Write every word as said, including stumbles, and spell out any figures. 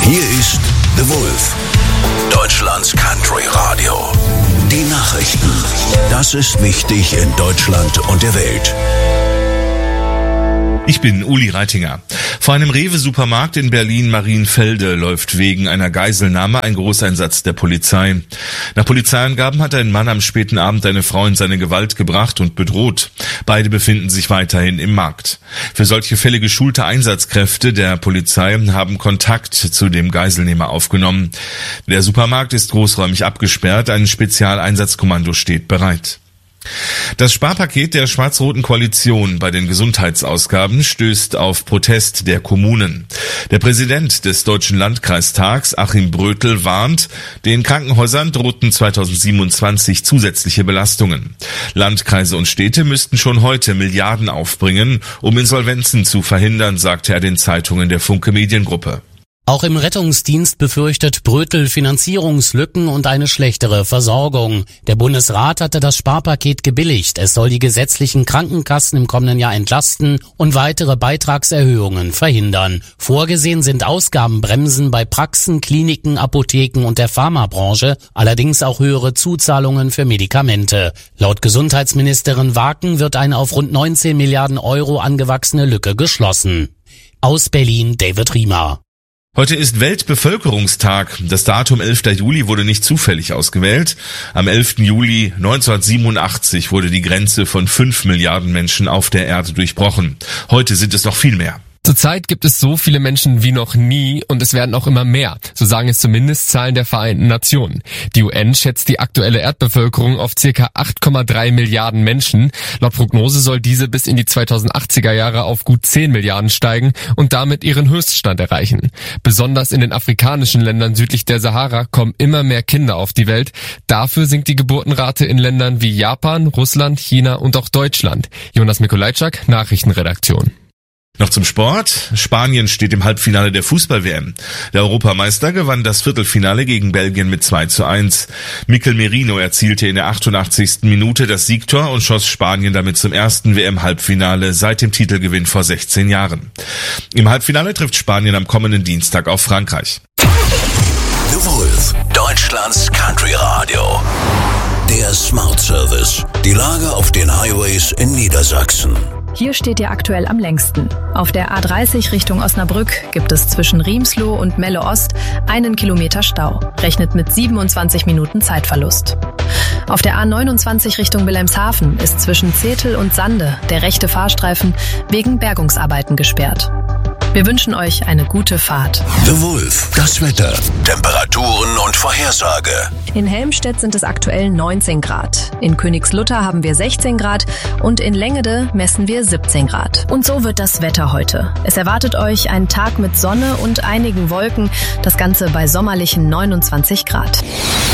Hier ist The Wolf, Deutschlands Country Radio. Die Nachrichten. Das ist wichtig in Deutschland und der Welt. Ich bin Uli Reitinger. Vor einem Rewe-Supermarkt in Berlin-Marienfelde läuft wegen einer Geiselnahme ein Großeinsatz der Polizei. Nach Polizeiangaben hat ein Mann am späten Abend eine Frau in seine Gewalt gebracht und bedroht. Beide befinden sich weiterhin im Markt. Für solche Fälle geschulte Einsatzkräfte der Polizei haben Kontakt zu dem Geiselnehmer aufgenommen. Der Supermarkt ist großräumig abgesperrt, ein Spezialeinsatzkommando steht bereit. Das Sparpaket der schwarz-roten Koalition bei den Gesundheitsausgaben stößt auf Protest der Kommunen. Der Präsident des Deutschen Landkreistags, Achim Brötel, warnt, den Krankenhäusern drohten zweitausendsiebenundzwanzig zusätzliche Belastungen. Landkreise und Städte müssten schon heute Milliarden aufbringen, um Insolvenzen zu verhindern, sagte er den Zeitungen der Funke Mediengruppe. Auch im Rettungsdienst befürchtet Brötel Finanzierungslücken und eine schlechtere Versorgung. Der Bundesrat hatte das Sparpaket gebilligt. Es soll die gesetzlichen Krankenkassen im kommenden Jahr entlasten und weitere Beitragserhöhungen verhindern. Vorgesehen sind Ausgabenbremsen bei Praxen, Kliniken, Apotheken und der Pharmabranche, allerdings auch höhere Zuzahlungen für Medikamente. Laut Gesundheitsministerin Waken wird eine auf rund neunzehn Milliarden Euro angewachsene Lücke geschlossen. Aus Berlin David Riemer. Heute ist Weltbevölkerungstag. Das Datum elfter Juli wurde nicht zufällig ausgewählt. Am elften Juli neunzehnhundertsiebenundachtzig wurde die Grenze von fünf Milliarden Menschen auf der Erde durchbrochen. Heute sind es noch viel mehr. Zurzeit gibt es so viele Menschen wie noch nie und es werden auch immer mehr, so sagen es zumindest Zahlen der Vereinten Nationen. Die U N schätzt die aktuelle Erdbevölkerung auf circa acht Komma drei Milliarden Menschen. Laut Prognose soll diese bis in die zweitausendachtziger Jahre auf gut zehn Milliarden steigen und damit ihren Höchststand erreichen. Besonders in den afrikanischen Ländern südlich der Sahara kommen immer mehr Kinder auf die Welt. Dafür sinkt die Geburtenrate in Ländern wie Japan, Russland, China und auch Deutschland. Jonas Mikolajczak, Nachrichtenredaktion. Noch zum Sport. Spanien steht im Halbfinale der Fußball-W M. Der Europameister gewann das Viertelfinale gegen Belgien mit zwei zu eins. Mikel Merino erzielte in der achtundachtzigsten Minute das Siegtor und schoss Spanien damit zum ersten W M-Halbfinale seit dem Titelgewinn vor sechzehn Jahren. Im Halbfinale trifft Spanien am kommenden Dienstag auf Frankreich. The Wolf, Deutschlands Country Radio. Der Smart Service. Die Lage auf den Highways in Niedersachsen. Hier steht ihr aktuell am längsten. Auf der A dreißig Richtung Osnabrück gibt es zwischen Riemsloh und Melle Ost einen Kilometer Stau. Rechnet mit siebenundzwanzig Minuten Zeitverlust. Auf der A neunundzwanzig Richtung Wilhelmshaven ist zwischen Zetel und Sande der rechte Fahrstreifen wegen Bergungsarbeiten gesperrt. Wir wünschen euch eine gute Fahrt. The Wolf, das Wetter, Temperaturen und Vorhersage. In Helmstedt sind es aktuell neunzehn Grad. In Königslutter haben wir sechzehn Grad und in Längede messen wir siebzehn Grad. Und so wird das Wetter heute. Es erwartet euch ein Tag mit Sonne und einigen Wolken. Das Ganze bei sommerlichen neunundzwanzig Grad.